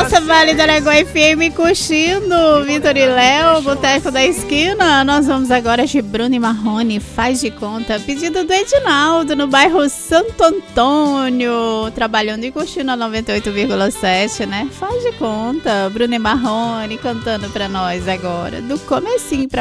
Nossa, Vale do Araguaia FM curtindo Vitor e Léo, Boteco da Esquina. Nós vamos agora de Bruno e Marrone, Faz de Conta. Pedido do Edinaldo, no bairro Santo Antônio, trabalhando e curtindo a 98,7, né? Faz de Conta, Bruno e Marrone cantando pra nós agora, do comecinho pra